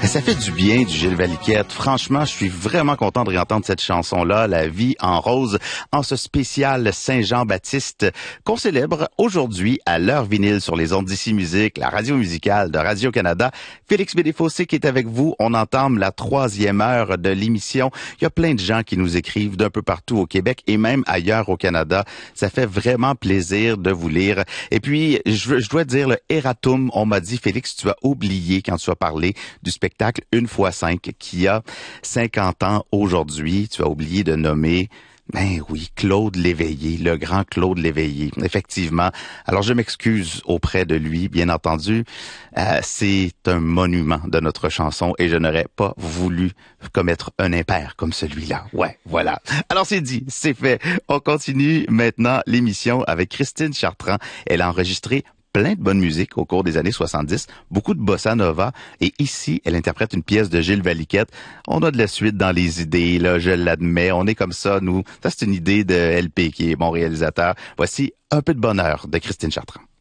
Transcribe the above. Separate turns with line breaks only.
Ça fait du bien, du Gilles Valiquette. Franchement, je suis vraiment content de réentendre cette chanson-là, La vie en rose, en ce spécial Saint-Jean-Baptiste qu'on célèbre aujourd'hui à l'heure vinyle sur les ondes d'Ici Musique, la radio musicale de Radio-Canada. Félix Bédéfossé qui est avec vous. On entame la 3e heure de l'émission. Il y a plein de gens qui nous écrivent d'un peu partout au Québec et même ailleurs au Canada. Ça fait vraiment plaisir de vous lire. Et puis, je dois dire, le erratum, on m'a dit, Félix, tu as oublié quand tu as parlé du spectacle 1x5 qui a 50 ans aujourd'hui. Tu as oublié de nommer, ben oui, Claude Léveillé, le grand Claude Léveillé, effectivement. Alors je m'excuse auprès de lui, bien entendu. C'est un monument de notre chanson et je n'aurais pas voulu commettre un impair comme celui-là. Ouais, voilà. Alors c'est dit, c'est fait. On continue maintenant l'émission avec Christine Chartrand. Elle a enregistré plein de bonne musique au cours des années 70, beaucoup de bossa nova, et ici, elle interprète une pièce de Gilles Valiquette. On a de la suite dans les idées, là, je l'admets, on est comme ça, nous. Ça, c'est une idée de LP, qui est mon réalisateur. Voici Un peu de bonheur de Christine Chartrand.